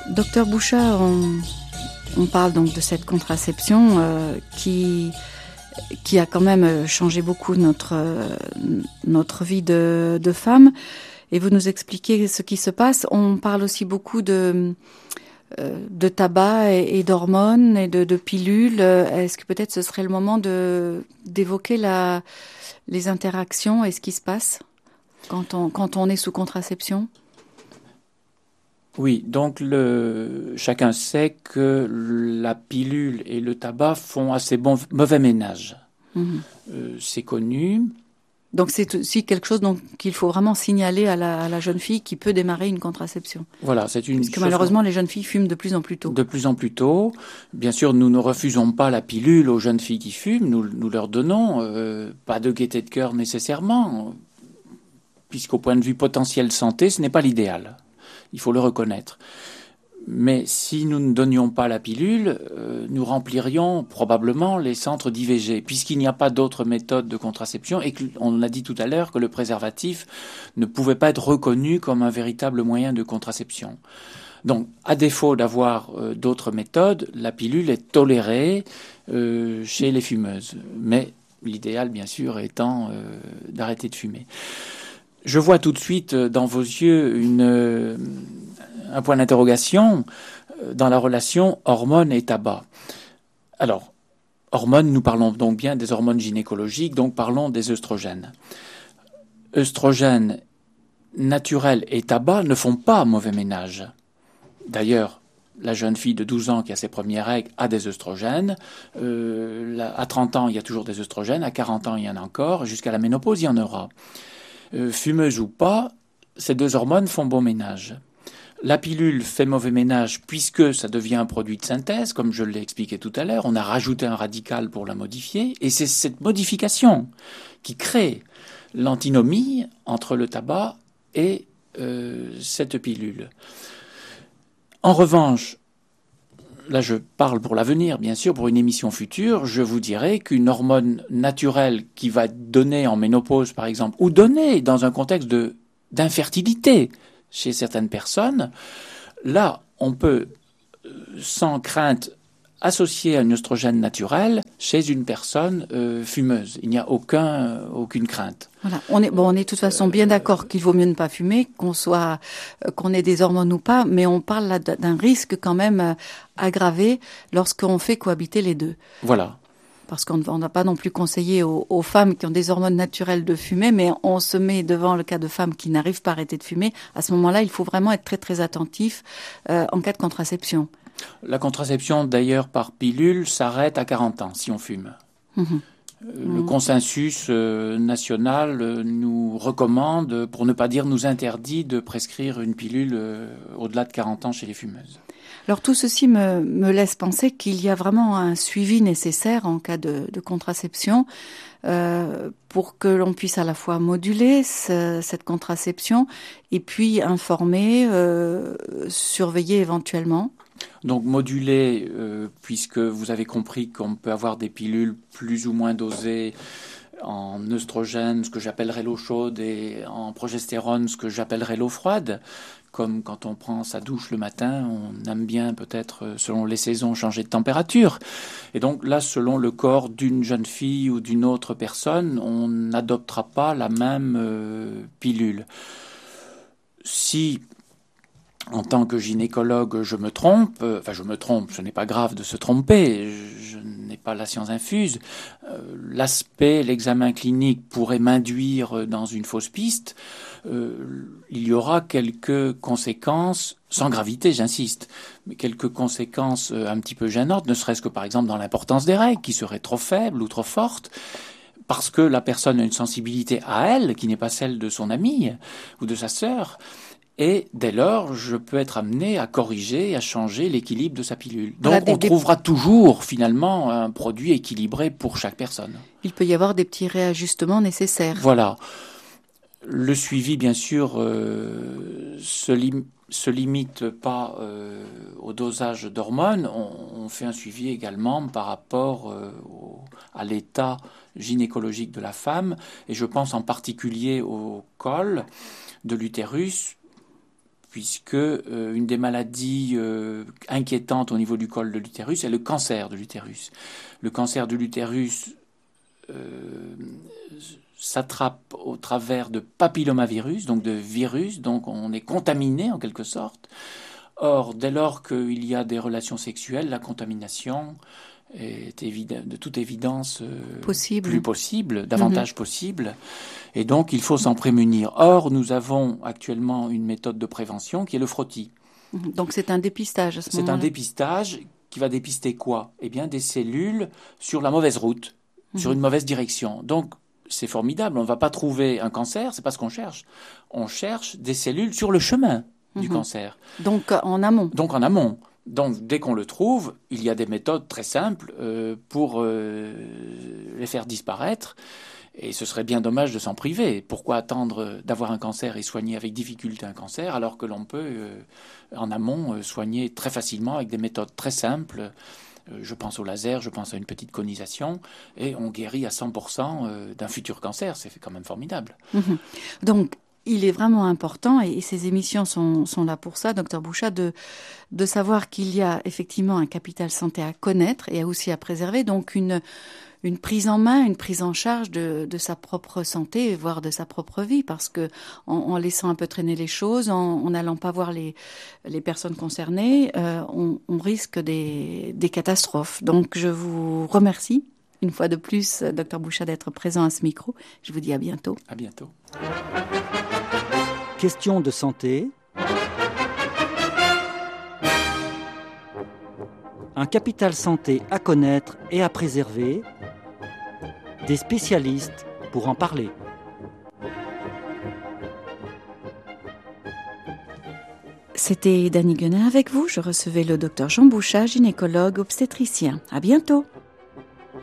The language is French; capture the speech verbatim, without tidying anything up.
Docteur Bouchard, on, on parle donc de cette contraception euh, qui, qui a quand même changé beaucoup notre, euh, notre vie de, de femme. Et vous nous expliquez ce qui se passe. On parle aussi beaucoup de, euh, de tabac et, et d'hormones et de, de pilules. Est-ce que peut-être ce serait le moment de, d'évoquer la, les interactions et ce qui se passe quand on, quand on est sous contraception ? Oui, donc le, chacun sait que la pilule et le tabac font assez bon, mauvais ménage. Mmh. Euh, c'est connu. Donc c'est aussi quelque chose donc, qu'il faut vraiment signaler à la, à la jeune fille qui peut démarrer une contraception. Voilà, c'est une Parce que malheureusement, les jeunes filles fument de plus en plus tôt. De plus en plus tôt. Bien sûr, nous ne refusons pas la pilule aux jeunes filles qui fument. Nous, nous leur donnons euh, pas de gaieté de cœur nécessairement, puisqu'au point de vue potentiel santé, ce n'est pas l'idéal. Il faut le reconnaître. Mais si nous ne donnions pas la pilule, euh, nous remplirions probablement les centres d'I V G, puisqu'il n'y a pas d'autre méthode de contraception et qu'on a dit tout à l'heure que le préservatif ne pouvait pas être reconnu comme un véritable moyen de contraception. Donc, à défaut d'avoir euh, d'autres méthodes, la pilule est tolérée euh, chez les fumeuses. Mais l'idéal, bien sûr, étant euh, d'arrêter de fumer. Je vois tout de suite dans vos yeux une, un point d'interrogation dans la relation hormones et tabac. Alors, hormones, nous parlons donc bien des hormones gynécologiques, donc parlons des œstrogènes. Œstrogènes naturels et tabac ne font pas mauvais ménage. D'ailleurs, la jeune fille de douze ans qui a ses premières règles a des œstrogènes. Euh, à trente ans, il y a toujours des œstrogènes. À quarante ans, il y en a encore. Jusqu'à la ménopause, il y en aura. Euh, fumeuse ou pas, ces deux hormones font bon ménage. La pilule fait mauvais ménage puisque ça devient un produit de synthèse, comme je l'ai expliqué tout à l'heure. On a rajouté un radical pour la modifier. Et c'est cette modification qui crée l'antinomie entre le tabac et euh, cette pilule. En revanche, là je parle pour l'avenir, bien sûr, pour une émission future, je vous dirais qu'une hormone naturelle qui va donner en ménopause, par exemple, ou donner dans un contexte de, d'infertilité chez certaines personnes, là, on peut, sans crainte, associer un œstrogène naturel chez une personne euh, fumeuse. Il n'y a aucun, aucune crainte. Voilà. On est, bon, on est de toute façon bien d'accord qu'il vaut mieux ne pas fumer, qu'on soit, euh, qu'on ait des hormones ou pas, mais on parle là d'un risque quand même euh, aggravé lorsqu'on fait cohabiter les deux. Voilà. Parce qu'on n'a pas non plus conseillé aux, aux femmes qui ont des hormones naturelles de fumer, mais on se met devant le cas de femmes qui n'arrivent pas à arrêter de fumer. À ce moment-là, il faut vraiment être très très attentif euh, en cas de contraception. La contraception, d'ailleurs, par pilule, s'arrête à quarante ans si on fume. Mmh. Le mmh. consensus euh, national euh, nous recommande, pour ne pas dire nous interdit, de prescrire une pilule euh, au-delà de quarante ans chez les fumeuses. Alors tout ceci me, me laisse penser qu'il y a vraiment un suivi nécessaire en cas de, de contraception euh, pour que l'on puisse à la fois moduler ce, cette contraception et puis informer, euh, surveiller éventuellement. Donc moduler, euh, puisque vous avez compris qu'on peut avoir des pilules plus ou moins dosées en œstrogène, ce que j'appellerais l'eau chaude, et en progestérone, ce que j'appellerais l'eau froide. Comme quand on prend sa douche le matin, on aime bien peut-être, selon les saisons, changer de température. Et donc là, selon le corps d'une jeune fille ou d'une autre personne, on n'adoptera pas la même euh, pilule. Si, en tant que gynécologue, je me trompe, euh, enfin je me trompe, ce n'est pas grave de se tromper, je, je n'ai pas la science infuse, euh, l'aspect, l'examen clinique pourrait m'induire dans une fausse piste, euh, il y aura quelques conséquences, sans gravité j'insiste, mais quelques conséquences euh, un petit peu gênantes, ne serait-ce que par exemple dans l'importance des règles, qui seraient trop faibles ou trop fortes, parce que la personne a une sensibilité à elle, qui n'est pas celle de son amie ou de sa sœur. Et dès lors, je peux être amené à corriger, à changer l'équilibre de sa pilule. Donc voilà, des, on trouvera des... toujours finalement un produit équilibré pour chaque personne. Il peut y avoir des petits réajustements nécessaires. Voilà. Le suivi, bien sûr, euh, se, lim- se limite pas euh, au dosage d'hormones. On, on fait un suivi également par rapport euh, au, à l'état gynécologique de la femme. Et je pense en particulier au col de l'utérus, puisque euh, une des maladies euh, inquiétantes au niveau du col de l'utérus est le cancer de l'utérus. Le cancer de l'utérus euh, s'attrape au travers de papillomavirus, donc de virus, donc on est contaminé en quelque sorte. Or, dès lors qu'il y a des relations sexuelles, la contamination est évident, de toute évidence euh, possible. plus possible, davantage Mm-hmm. possible, et donc il faut s'en prémunir. Or, nous avons actuellement une méthode de prévention qui est le frottis. Donc c'est un dépistage à ce C'est moment-là. un dépistage qui va dépister quoi? Eh bien, des cellules sur la mauvaise route, mm-hmm. sur une mauvaise direction. Donc, c'est formidable, on ne va pas trouver un cancer, c'est pas ce qu'on cherche. On cherche des cellules sur le chemin du mmh. cancer. Donc en amont. Donc en amont. Donc dès qu'on le trouve, il y a des méthodes très simples euh, pour euh, les faire disparaître. Et ce serait bien dommage de s'en priver. Pourquoi attendre d'avoir un cancer et soigner avec difficulté un cancer alors que l'on peut euh, en amont euh, soigner très facilement avec des méthodes très simples. Euh, je pense au laser, je pense à une petite conisation et on guérit à cent pour cent euh, d'un futur cancer. C'est quand même formidable. Mmh. Donc il est vraiment important, et ces émissions sont, sont là pour ça, docteur Bouchat, de, de savoir qu'il y a effectivement un capital santé à connaître et aussi à préserver, donc une, une prise en main, une prise en charge de, de sa propre santé, voire de sa propre vie, parce que en, en laissant un peu traîner les choses, en n'allant pas voir les, les personnes concernées, euh, on, on risque des, des catastrophes. Donc je vous remercie une fois de plus, docteur Bouchat, d'être présent à ce micro. Je vous dis à bientôt. À bientôt. Question de santé. Un capital santé à connaître et à préserver. Des spécialistes pour en parler. C'était Dany Guenin avec vous. Je recevais le docteur Jean Bouchat, gynécologue obstétricien. À bientôt.